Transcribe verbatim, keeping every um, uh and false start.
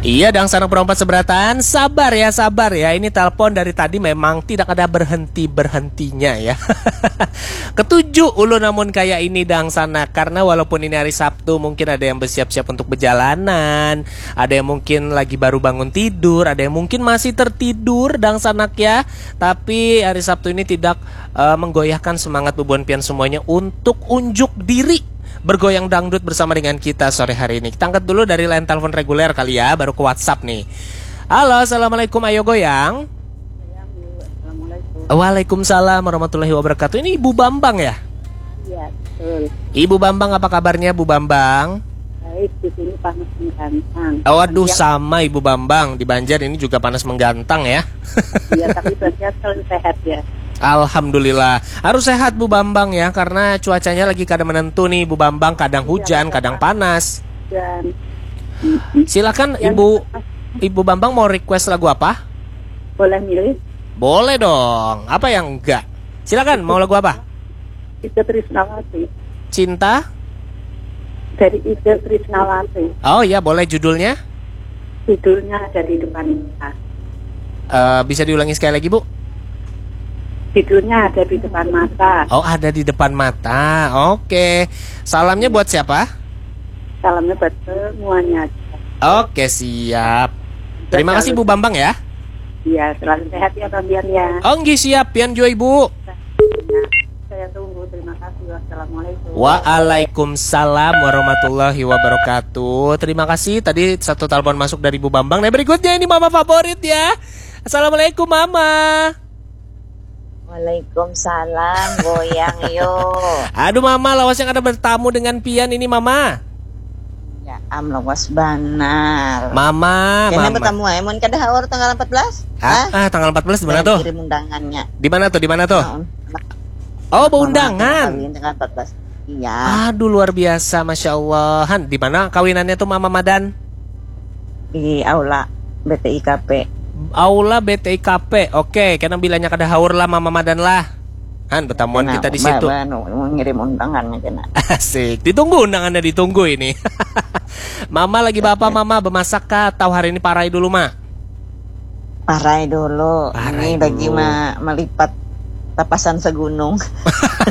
Iya, dang sanak perempat seberatan. Sabar ya, sabar ya. Ini telepon dari tadi memang tidak ada berhenti-berhentinya ya. Ketujuh ulu namun kayak ini dang sana. Karena walaupun ini hari Sabtu, mungkin ada yang bersiap-siap untuk berjalanan, ada yang mungkin lagi baru bangun tidur, ada yang mungkin masih tertidur dang sanak ya. Tapi hari Sabtu ini tidak uh, menggoyahkan semangat bebuan pian semuanya untuk unjuk diri bergoyang dangdut bersama dengan kita sore hari ini. Kita angkat dulu dari line telepon reguler kali ya, baru ke WhatsApp nih. Halo, assalamualaikum, ayo goyang. Waalaikumsalam warahmatullahi wabarakatuh. Ini Ibu Bambang ya? Iya, betul. Ibu Bambang, apa kabarnya Bu Bambang? Baik, di sini panas menggantang. Oh, waduh, sama Ibu Bambang. Di Banjar ini juga panas menggantang ya. Iya, tapi Banjar selalu sehat ya. Alhamdulillah. Harus sehat Bu Bambang ya, karena cuacanya lagi kadang menentu nih Bu Bambang, kadang hujan, kadang panas. Dan silakan Ibu Ibu Bambang mau request lagu apa? boleh milih? Boleh dong. Apa yang enggak? Silakan, mau lagu apa? Ida Trisnawati. Cinta? Dari Ida Trisnawati. Oh iya, boleh. Judulnya? Judulnya ada di depan kita. Uh, bisa diulangi sekali lagi Bu? Judulnya ada di depan mata. Oh, ada di depan mata. Oke. Salamnya buat siapa? Salamnya buat semuanya. Oke, siap. Terima kasih Bu Bambang ya. Iya, selalu sehat ya Bambian ya. Oh, nggih, siap. Pian jo Ibu. Saya tunggu. Terima kasih. Wassalamualaikum. Waalaikumsalam warahmatullahi wabarakatuh. Terima kasih. Tadi satu telepon masuk dari Bu Bambang. Nah, berikutnya ini mama favorit ya. Assalamualaikum Mama. Waalaikumsalam, goyang yo. Aduh Mama, lawas yang ada bertamu dengan Pian ini Mama. Ya am lawas banar. Mama, Kayaknya Mama. bertamu ya, mun kada haur tanggal empat belas? Ah, ah tanggal empat belas di mana tuh? Kirim undangannya. Di mana tuh? Di mana tuh? Nah, oh, bawa undangan. Tanggal empat belas. Iya. Aduh, luar biasa, Masya Allah. Han, di mana kawinannya tuh Mama Madan? Di aula B T I K P. Aula B T I K P. Oke, karena bilangnya kada haur lah Mama Madan lah. Han, pertemuan kita di situ. Mau ngirim undangannya kena. Asik, ditunggu undangannya, ditunggu ini. Mama lagi bapak Mama bemasak kah? Tahu hari ini parai dulu mah? Parai dulu. Parai ini lagi dulu. ma melipat tapasan segunung.